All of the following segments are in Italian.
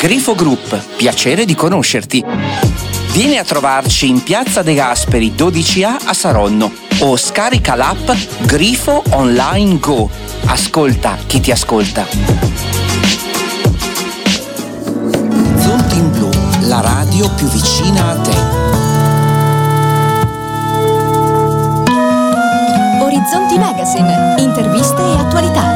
Grifo Group, piacere di conoscerti. Vieni a trovarci in Piazza De Gasperi 12A a Saronno o scarica l'app Grifo Online Go. Ascolta chi ti ascolta. Zonti in Blu, la radio più vicina a te. Orizzonti Magazine, interviste e attualità.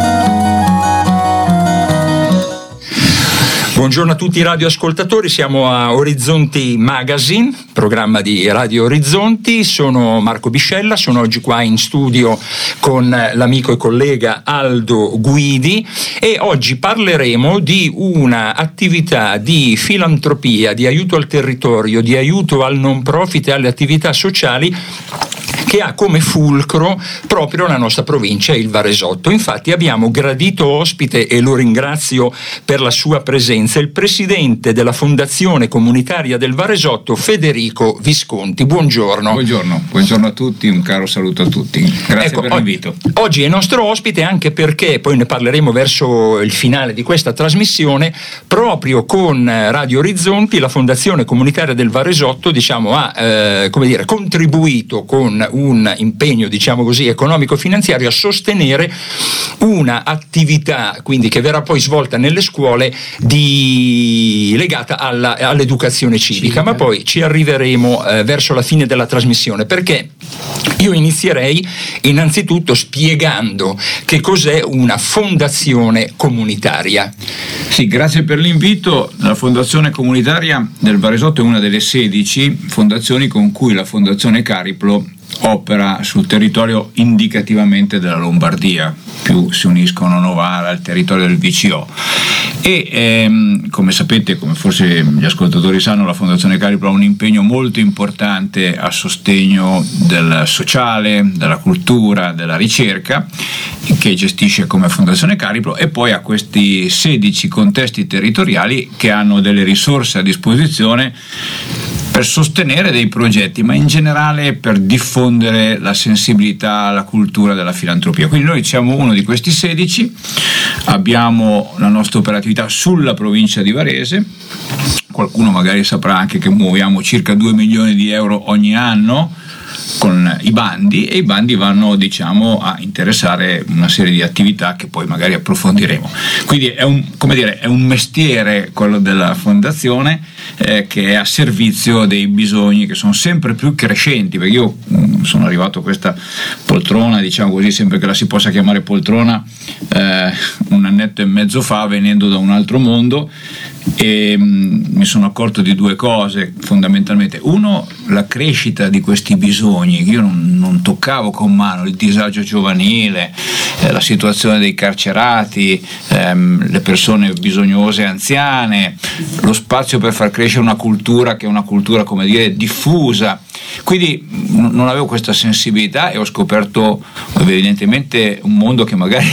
Buongiorno a tutti i radioascoltatori, siamo a Orizzonti Magazine, programma di Radio Orizzonti. Sono Marco Biscella, sono oggi qua in studio con l'amico e collega Aldo Guidi e oggi parleremo di una attività di filantropia, di aiuto al territorio, di aiuto al non profit e alle attività sociali che ha come fulcro proprio la nostra provincia, il Varesotto. Infatti abbiamo gradito ospite, e lo ringrazio per la sua presenza, il presidente della Fondazione Comunitaria del Varesotto, Federico Visconti. Buongiorno. Buongiorno a tutti, un caro saluto a tutti. Grazie per l'invito. Oggi è nostro ospite anche perché, poi ne parleremo verso il finale di questa trasmissione, proprio con Radio Orizzonti la Fondazione Comunitaria del Varesotto ha contribuito con un impegno, economico-finanziario a sostenere una attività, quindi che verrà poi svolta nelle scuole, legata all'educazione civica, ma poi ci arriveremo verso la fine della trasmissione, perché io inizierei innanzitutto spiegando che cos'è una fondazione comunitaria. Sì, grazie per l'invito. La Fondazione Comunitaria del Varesotto è una delle 16 fondazioni con cui la Fondazione Cariplo opera sul territorio indicativamente della Lombardia, più si uniscono Novara al territorio del VCO e come sapete, come forse gli ascoltatori sanno, la Fondazione Cariplo ha un impegno molto importante a sostegno del sociale, della cultura, della ricerca, che gestisce come Fondazione Cariplo, e poi ha questi 16 contesti territoriali che hanno delle risorse a disposizione per sostenere dei progetti, ma in generale per diffondere la sensibilità, la cultura della filantropia. Quindi noi siamo uno di questi 16, abbiamo la nostra operatività sulla provincia di Varese, qualcuno magari saprà anche che muoviamo circa 2 milioni di euro ogni anno con i bandi, e i bandi vanno a interessare una serie di attività che poi magari approfondiremo. Quindi è un mestiere quello della fondazione che è a servizio dei bisogni che sono sempre più crescenti, perché io sono arrivato a questa poltrona, sempre che la si possa chiamare poltrona, un annetto e mezzo fa, venendo da un altro mondo, e mi sono accorto di due cose fondamentalmente. Uno, la crescita di questi bisogni che io non toccavo con mano, il disagio giovanile, la situazione dei carcerati, le persone bisognose anziane, lo spazio per far crescere una cultura che è una cultura diffusa. Quindi non avevo questa sensibilità e ho scoperto evidentemente un mondo che magari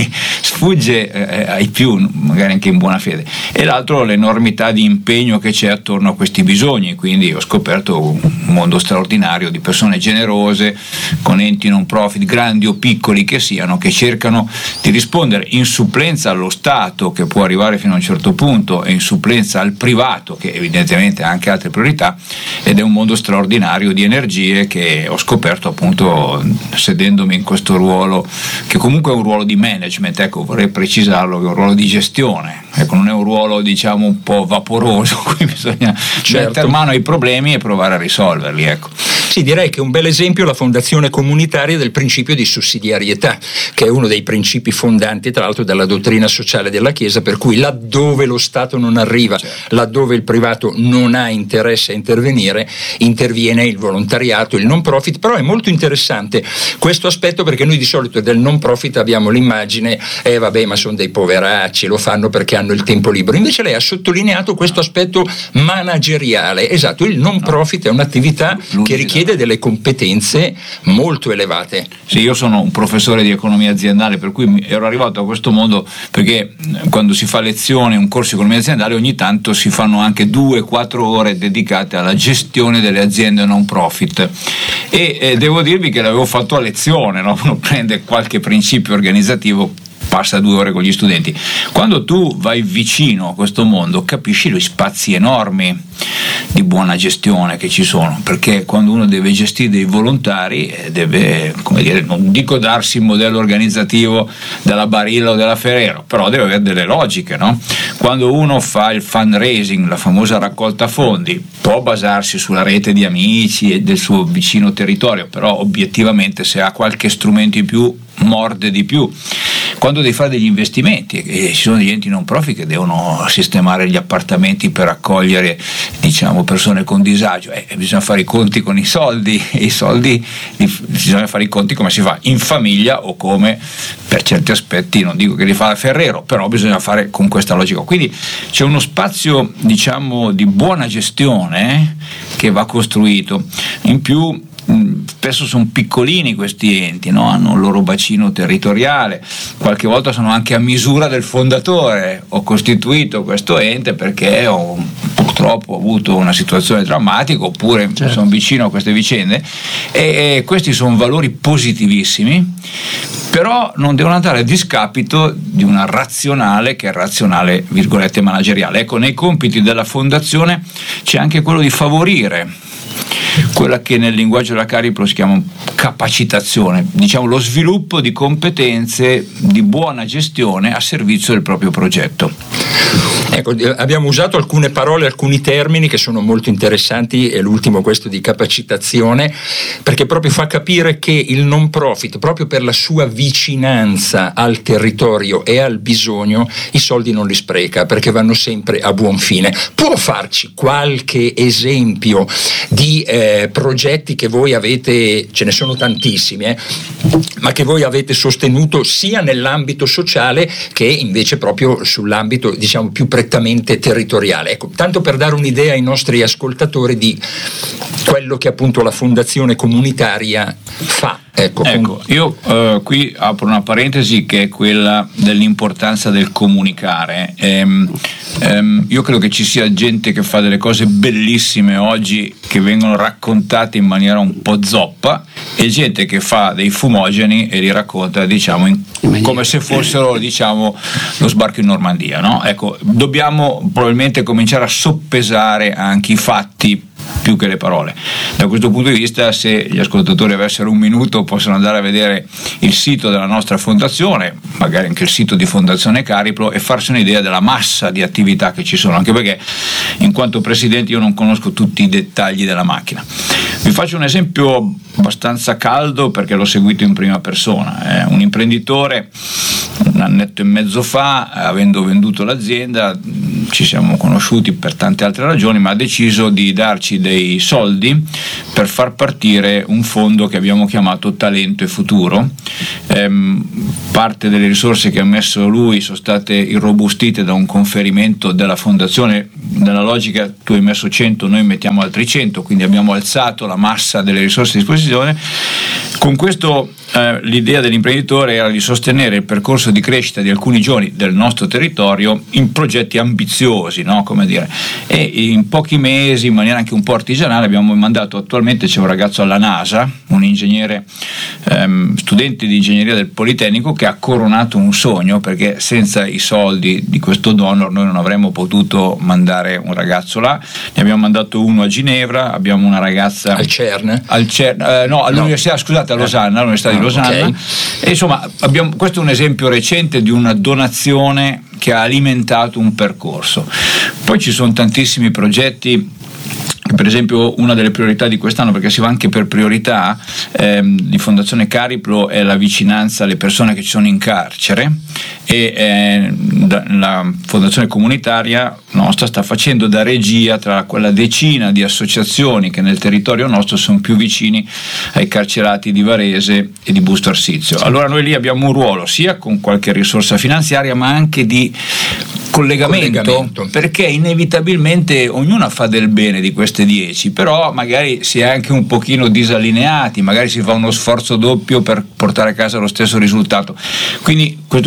sfugge ai più, magari anche in buona fede, e l'altro l'enormità di impegno che c'è attorno a questi bisogni. Quindi ho scoperto un mondo straordinario di persone generose, con enti non profit, grandi o piccoli che siano, che cercano di rispondere in supplenza allo Stato, che può arrivare fino a un certo punto, e in supplenza al privato, che evidentemente ha anche altre priorità, ed è un mondo straordinario di energie che ho scoperto appunto sedendomi in questo ruolo, che comunque è un ruolo di management, vorrei precisarlo, che è un ruolo di gestione, non è un ruolo un po' vaporoso, qui bisogna mettere mano ai problemi e provare a risolverli. Sì, direi che un bel esempio è la Fondazione Comunitaria del principio di sussidiarietà, che è uno dei principi fondanti tra l'altro della dottrina sociale della Chiesa, per cui laddove lo Stato non arriva, laddove il privato non ha interesse a intervenire, interviene il volontariato, il non profit. Però è molto interessante questo aspetto, perché noi di solito del non profit abbiamo l'immagine ma sono dei poveracci, lo fanno perché hanno il tempo libero. Invece lei ha sottolineato questo aspetto manageriale. Esatto, il non profit è un'attività che richiede delle competenze molto elevate. Sì, io sono un professore di economia aziendale, per cui ero arrivato a questo mondo perché quando si fa lezione, un corso di economia aziendale, ogni tanto si fanno anche 2-4 ore dedicate alla gestione delle aziende non profit, e devo dirvi che l'avevo fatto a lezione, no? Uno prende qualche principio organizzativo passa 2 ore con gli studenti. Quando tu vai vicino a questo mondo capisci gli spazi enormi di buona gestione che ci sono, perché quando uno deve gestire dei volontari deve, come dire, non dico darsi il modello organizzativo della Barilla o della Ferrero, però deve avere delle logiche, no? Quando uno fa il fundraising, la famosa raccolta fondi, può basarsi sulla rete di amici e del suo vicino territorio, però obiettivamente se ha qualche strumento in più morde di più. Quando devi fare degli investimenti, e ci sono degli enti non profit che devono sistemare gli appartamenti per accogliere, diciamo, persone con disagio, bisogna fare i conti con i soldi, e i soldi bisogna fare i conti come si fa in famiglia, o come per certi aspetti, non dico che li fa la Ferrero, però bisogna fare con questa logica. Quindi c'è uno spazio, diciamo, di buona gestione che va costruito. In più spesso sono piccolini questi enti, no? Hanno il loro bacino territoriale, qualche volta sono anche a misura del fondatore. Ho costituito questo ente perché purtroppo ho avuto una situazione drammatica, oppure sono vicino a queste vicende, e questi sono valori positivissimi, però non devono andare a discapito di una razionale, che è razionale virgolette manageriale. Ecco, nei compiti della fondazione c'è anche quello di favorire quella che nel linguaggio della Cariplo si chiama capacitazione, diciamo lo sviluppo di competenze di buona gestione a servizio del proprio progetto. Ecco, abbiamo usato alcune parole, alcuni termini che sono molto interessanti, e l'ultimo questo di capacitazione, perché proprio fa capire che il non profit, proprio per la sua vicinanza al territorio e al bisogno, i soldi non li spreca, perché vanno sempre a buon fine. Può farci qualche esempio di progetti che voi avete, ce ne sono tantissimi, ma che voi avete sostenuto sia nell'ambito sociale che invece proprio sull'ambito, diciamo, più prettamente territoriale? Ecco, tanto per dare un'idea ai nostri ascoltatori di quello che appunto la fondazione comunitaria fa. Ecco, io qui apro una parentesi che è quella dell'importanza del comunicare. Io credo che ci sia gente che fa delle cose bellissime oggi che vengono raccontate in maniera un po' zoppa, e gente che fa dei fumogeni e li racconta, diciamo, come se fossero, diciamo, lo sbarco in Normandia, no? Ecco, dobbiamo probabilmente cominciare a soppesare anche i fatti più che le parole. Da questo punto di vista, se gli ascoltatori avessero un minuto, possono andare a vedere il sito della nostra fondazione, magari anche il sito di Fondazione Cariplo, e farsi un'idea della massa di attività che ci sono, anche perché in quanto presidente io non conosco tutti i dettagli della macchina. Vi faccio un esempio abbastanza caldo perché l'ho seguito in prima persona. Un imprenditore, un annetto e mezzo fa, avendo venduto l'azienda, ci siamo conosciuti per tante altre ragioni, ma ha deciso di darci dei soldi per far partire un fondo che abbiamo chiamato Talento e Futuro. Parte delle risorse che ha messo lui sono state irrobustite da un conferimento della fondazione. Nella logica, tu hai messo 100, noi mettiamo altri 100, quindi abbiamo alzato la massa delle risorse a disposizione. Con questo l'idea dell'imprenditore era di sostenere il percorso di crescita di alcuni giovani del nostro territorio in progetti ambiziosi, no? Come dire. E in pochi mesi, in maniera anche un po' artigianale, abbiamo mandato, attualmente c'è un ragazzo alla NASA, un ingegnere, studente di ingegneria del Politecnico, che ha coronato un sogno, perché senza i soldi di questo donor noi non avremmo potuto mandare un ragazzo là. Ne abbiamo mandato uno a Ginevra, abbiamo una ragazza al CERN, all'università, scusate, a Losanna, all'università di Losanna. Okay. E insomma, questo è un esempio recente di una donazione che ha alimentato un percorso. Poi ci sono tantissimi progetti. Per esempio, una delle priorità di quest'anno, perché si va anche per priorità, di Fondazione Cariplo, è la vicinanza alle persone che ci sono in carcere, e la fondazione comunitaria nostra sta facendo da regia tra quella decina di associazioni che nel territorio nostro sono più vicini ai carcerati di Varese e di Busto Arsizio. Sì. Allora noi lì abbiamo un ruolo sia con qualche risorsa finanziaria, ma anche di collegamento, perché inevitabilmente ognuno fa del bene di queste 10, però magari si è anche un pochino disallineati, magari si fa uno sforzo doppio per portare a casa lo stesso risultato. Quindi questo è un esempio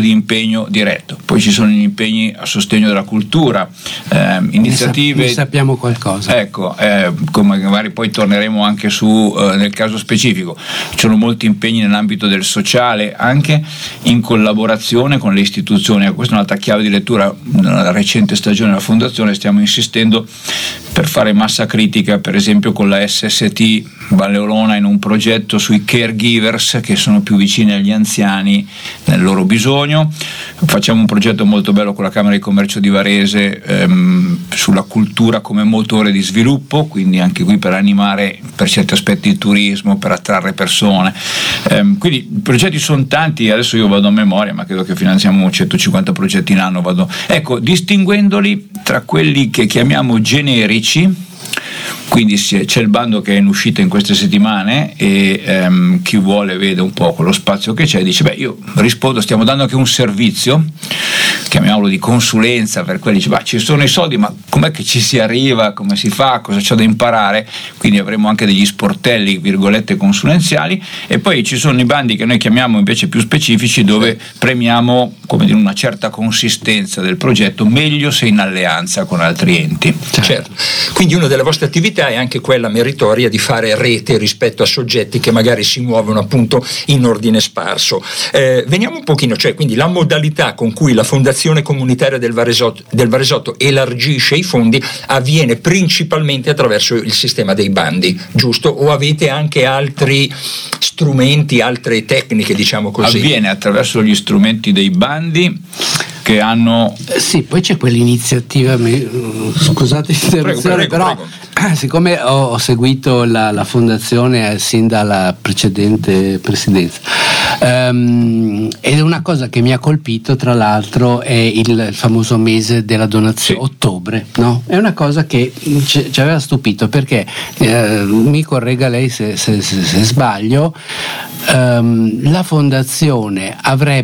di impegno diretto. Poi ci sono gli impegni a sostegno della cultura, iniziative. Ne sappiamo qualcosa. Ecco, come magari poi torneremo anche su nel caso specifico. Ci sono molti impegni nell'ambito del sociale, anche in collaborazione con le istituzioni. Questa è un'altra chiave di lettura. Nella recente stagione della Fondazione stiamo insistendo per fare massa critica, per esempio con la SST Valle Olona, in un progetto sui caregivers che sono più vicini agli anziani nel loro bisogno. Facciamo un progetto molto bello con la Camera di Commercio di Varese sulla cultura come motore di sviluppo, quindi anche qui per animare per certi aspetti il turismo, per attrarre persone. Quindi i progetti sono tanti, adesso io vado a memoria, ma credo che finanziamo 150 progetti in anno. Ecco, distinguendoli tra quelli che chiamiamo generici, quindi c'è il bando che è in uscita in queste settimane e chi vuole vede un po' quello spazio che c'è e dice io rispondo, stiamo dando anche un servizio, chiamiamolo di consulenza per quelli, dice ci sono i soldi, ma com'è che ci si arriva, come si fa, cosa c'è da imparare, quindi avremo anche degli sportelli virgolette consulenziali. E poi ci sono i bandi che noi chiamiamo invece più specifici, dove premiamo, come dire, una certa consistenza del progetto, meglio se in alleanza con altri enti. Certo. Quindi una delle vostre attività è anche quella meritoria di fare rete rispetto a soggetti che magari si muovono appunto in ordine sparso. Veniamo un pochino, cioè quindi la modalità con cui la Fondazione Comunitaria del Varesotto elargisce i fondi avviene principalmente attraverso il sistema dei bandi, giusto? O avete anche altri strumenti, altre tecniche, diciamo così? Avviene attraverso gli strumenti dei bandi che hanno... Sì, poi c'è quell'iniziativa, scusate l'interruzione, però siccome ho seguito la fondazione sin dalla precedente presidenza, ed una cosa che mi ha colpito tra l'altro è il famoso mese della donazione, sì. Ottobre, no? È una cosa che ci aveva stupito, perché mi corregga lei se sbaglio, la fondazione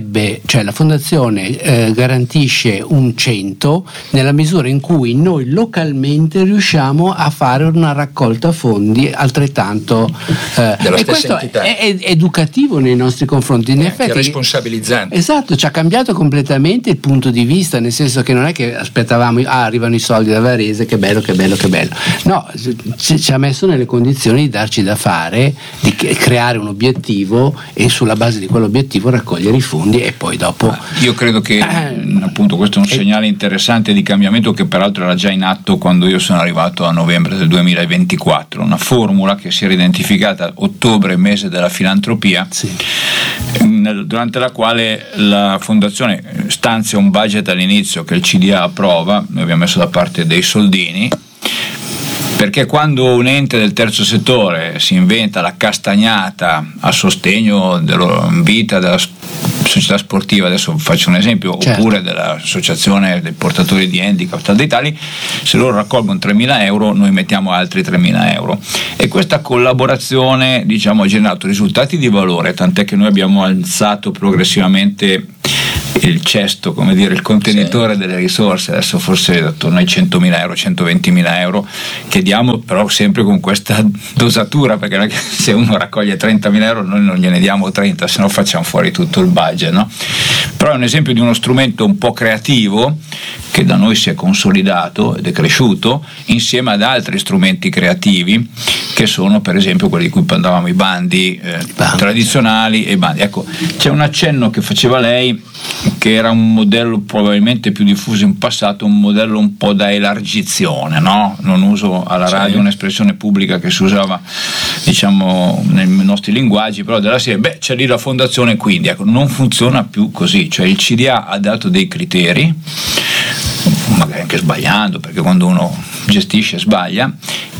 garantisce un 100 nella misura in cui noi localmente riusciamo a fare una raccolta fondi altrettanto e questo è educativo nei nostri confronti, in effetti responsabilizzante. Esatto, ci ha cambiato completamente il punto di vista, nel senso che non è che aspettavamo arrivano i soldi da Varese, che bello, no, ci ha messo nelle condizioni di darci da fare, di creare un obiettivo e sulla base di quell'obiettivo raccogliere i fondi e poi dopo. Io credo che appunto questo è un segnale interessante di cambiamento, che peraltro era già in atto quando io sono arrivato a novembre del 2024, una formula che si era identificata ottobre, mese della filantropia, sì. Durante la quale la fondazione stanzia un budget all'inizio che il CDA approva. Noi abbiamo messo da parte dei soldini, perché quando un ente del terzo settore si inventa la castagnata a sostegno della vita della società sportiva, adesso faccio un esempio, certo, oppure dell'associazione dei portatori di handicap, tal dei tali, se loro raccolgono 3.000 euro noi mettiamo altri 3.000 euro, e questa collaborazione, diciamo, ha generato risultati di valore, tant'è che noi abbiamo alzato progressivamente il cesto, come dire, il contenitore, sì, delle risorse. Adesso forse attorno ai 100.000 euro, 120.000 euro che diamo, però sempre con questa dosatura, perché non è che se uno raccoglie 30.000 euro noi non gliene diamo 30, se no facciamo fuori tutto il budget, no? Però è un esempio di uno strumento un po' creativo che da noi si è consolidato ed è cresciuto insieme ad altri strumenti creativi che sono per esempio quelli di cui parlavamo, i bandi tradizionali e i bandi. Ecco, c'è un accenno che faceva lei, che era un modello probabilmente più diffuso in passato, un modello un po' da elargizione, no? Non uso alla radio, sì, un'espressione pubblica che si usava, diciamo, nei nostri linguaggi, però della serie, c'è lì la fondazione, quindi ecco, non funziona più così, cioè il CDA ha dato dei criteri, magari anche sbagliando, perché quando uno gestisce sbaglia,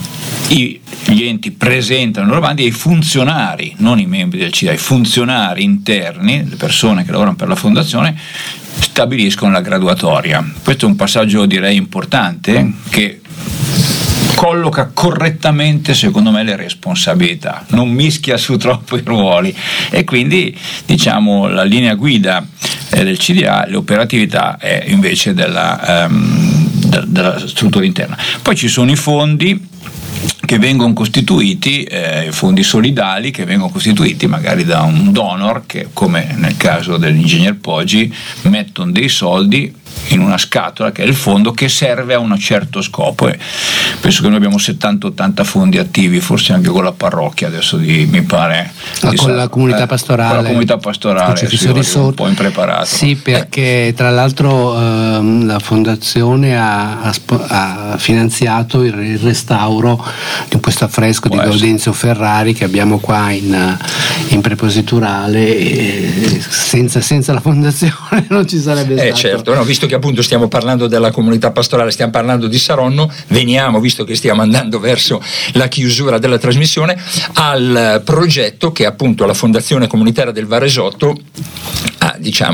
gli enti presentano i loro bandi e i funzionari, non i membri del CDA, i funzionari interni, le persone che lavorano per la fondazione, stabiliscono la graduatoria. Questo è un passaggio, direi, importante, che colloca correttamente, secondo me, le responsabilità, non mischia su troppo i ruoli, e quindi, diciamo, la linea guida del CDA, l'operatività è invece della struttura interna. Poi ci sono i fondi che vengono costituiti, fondi solidali che vengono costituiti magari da un donor che, come nel caso dell'ingegner Poggi, mettono dei soldi in una scatola che è il fondo, che serve a un certo scopo, e penso che noi abbiamo 70-80 fondi attivi, forse anche con la parrocchia adesso mi pare con la comunità pastorale, con la comunità pastorale un po' impreparato. Sì, perché tra l'altro la fondazione ha finanziato il restauro di questo affresco di Gaudenzio Ferrari che abbiamo qua in prepositurale, e senza la fondazione non ci sarebbe stato. Certo, no, visto che appunto stiamo parlando della comunità pastorale, stiamo parlando di Saronno, veniamo, visto che stiamo andando verso la chiusura della trasmissione, al progetto che appunto la Fondazione Comunitaria del Varesotto ha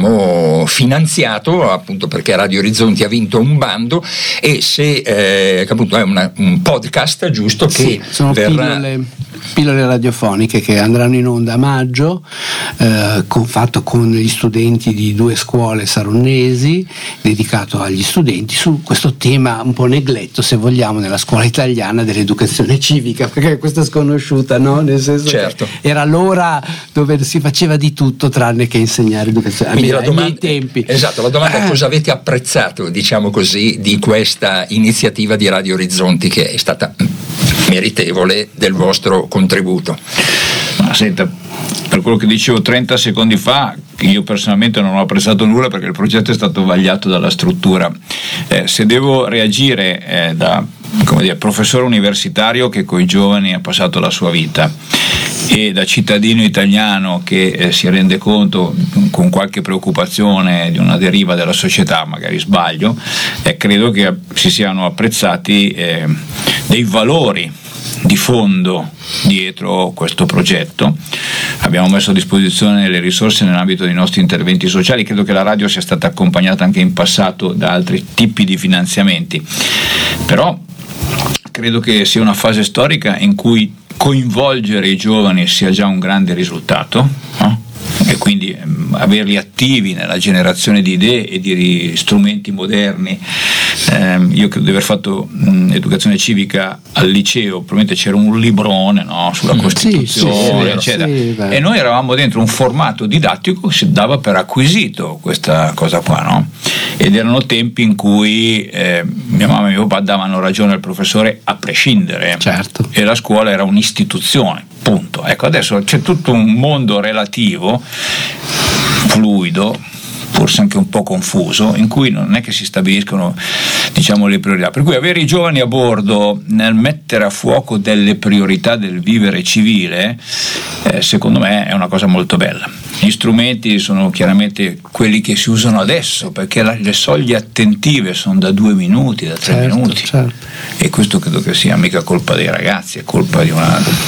finanziato, appunto perché Radio Orizzonti ha vinto un bando, e se appunto è un podcast, giusto, che sono pillole radiofoniche che andranno in onda a maggio, fatto con gli studenti di 2 scuole saronnesi, dedicato agli studenti su questo tema un po' negletto, se vogliamo, nella scuola italiana dell'educazione civica, perché questa è sconosciuta, no? Nel senso, certo, che era l'ora dove si faceva di tutto tranne che insegnare educazione. Quindi ai miei tempi. Esatto, la domanda è: cosa avete apprezzato, diciamo così, di questa iniziativa di Radio Orizzonti, che è stata meritevole del vostro contributo? Ma senta, per quello che dicevo 30 secondi fa, io personalmente non ho apprezzato nulla, perché il progetto è stato vagliato dalla struttura. Se devo reagire da professore universitario che coi giovani ha passato la sua vita, e da cittadino italiano che si rende conto con qualche preoccupazione di una deriva della società, magari sbaglio, credo che si siano apprezzati dei valori di fondo dietro questo progetto. Abbiamo messo a disposizione le risorse nell'ambito dei nostri interventi sociali. Credo che la radio sia stata accompagnata anche in passato da altri tipi di finanziamenti, però credo che sia una fase storica in cui coinvolgere i giovani sia già un grande risultato, no? E quindi averli attivi nella generazione di idee e di strumenti moderni. Io credo di aver fatto educazione civica al liceo, probabilmente c'era un librone, no, sulla Costituzione, eccetera, e noi eravamo dentro un formato didattico che si dava per acquisito questa cosa qua, no? Ed erano tempi in cui mia mamma e mio papà davano ragione al professore a prescindere, certo, e la scuola era un'istituzione, punto. Ecco, adesso c'è tutto un mondo relativo, fluido, forse anche un po' confuso, in cui non è che si stabiliscono, diciamo, le priorità. Per cui avere i giovani a bordo nel mettere a fuoco delle priorità del vivere civile, secondo me è una cosa molto bella. Gli strumenti sono chiaramente quelli che si usano adesso, perché le soglie attentive sono da 2 minuti, da 3 minuti, certo. E questo credo che sia mica colpa dei ragazzi, è colpa di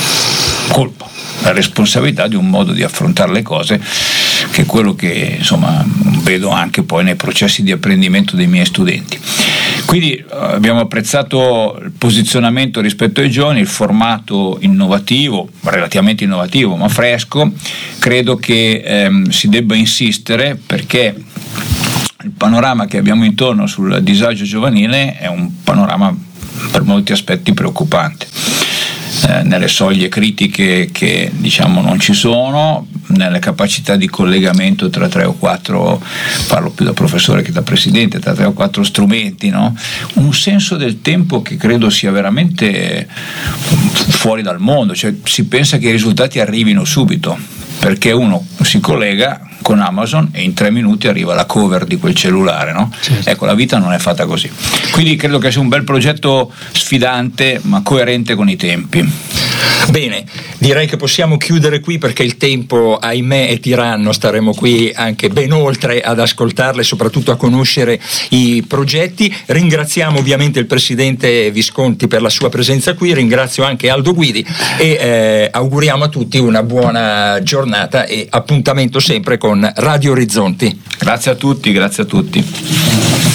la responsabilità di un modo di affrontare le cose, che è quello che insomma vedo anche poi nei processi di apprendimento dei miei studenti. Quindi abbiamo apprezzato il posizionamento rispetto ai giovani, il formato innovativo, relativamente innovativo ma fresco. Credo che si debba insistere, perché il panorama che abbiamo intorno sul disagio giovanile è un panorama per molti aspetti preoccupante. Nelle soglie critiche che diciamo non ci sono, nelle capacità di collegamento tra 3 o 4, parlo più da professore che da presidente, tra 3 o 4 strumenti, no? Un senso del tempo che credo sia veramente fuori dal mondo, cioè si pensa che i risultati arrivino subito, perché uno si collega con Amazon e in 3 minuti arriva la cover di quel cellulare, no? Certo. Ecco, la vita non è fatta così. Quindi credo che sia un bel progetto sfidante ma coerente con i tempi. Bene, direi che possiamo chiudere qui, perché il tempo, ahimè, è tiranno. Staremo qui anche ben oltre ad ascoltarle e soprattutto a conoscere i progetti. Ringraziamo ovviamente il presidente Visconti per la sua presenza qui, ringrazio anche Aldo Guidi e auguriamo a tutti una buona giornata e appuntamento sempre con Radio Orizzonti. Grazie a tutti, grazie a tutti.